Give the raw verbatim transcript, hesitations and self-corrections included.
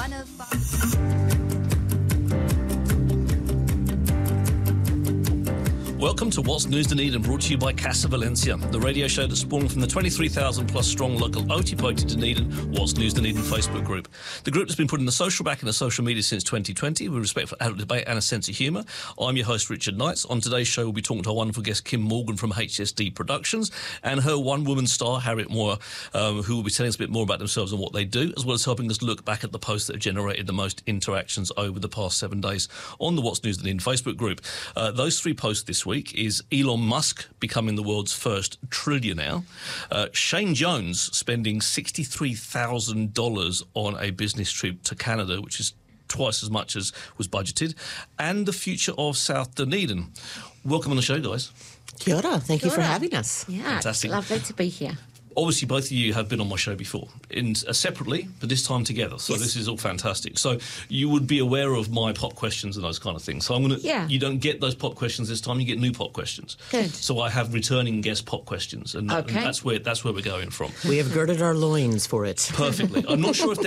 one oh five. Welcome to What's News Dunedin, brought to you by Casa Valencia, the radio show that spawned from the twenty-three thousand plus strong local Otipoti Dunedin What's News Dunedin Facebook group. The group has been putting the social back in the social media since twenty twenty with respect for adult debate and a sense of humour. I'm your host, Richard Knights. On today's show, we'll be talking to our wonderful guest, Kim Morgan from H S D Productions, and her one-woman star, Harriet Moore, um, who will be telling us a bit more about themselves and what they do, as well as helping us look back at the posts that have generated the most interactions over the past seven days on the What's News Dunedin Facebook group. Uh, those three posts this week is Elon Musk becoming the world's first trillionaire, uh, Shane Jones spending sixty-three thousand dollars on a business trip to Canada, which is twice as much as was budgeted, and the future of South Dunedin. Welcome on the show, guys. Kia ora. Thank Kia you for ora. having us. Yeah, Fantastic. it's lovely to be here. Obviously, both of you have been on my show before, in, uh, separately, but this time together. So Yes. this is all fantastic. So you would be aware of my pop questions and those kind of things. So I'm going to. Yeah. You don't get those pop questions this time. You get new pop questions. Good. So I have returning guest pop questions, and, Okay. and that's where that's where we're going from. We have girded our loins for it. Perfectly. I'm not sure if